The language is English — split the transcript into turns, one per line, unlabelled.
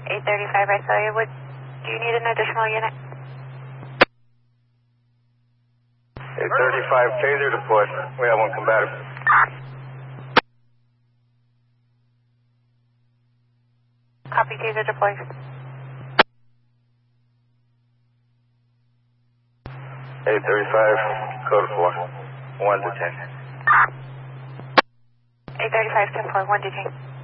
835, I saw you. Do you need an additional unit?
835, taser deployed. We have one combative.
Copy, taser deployed.
835, code 4, 1 to 10.
835, 10-4, 1 to 10.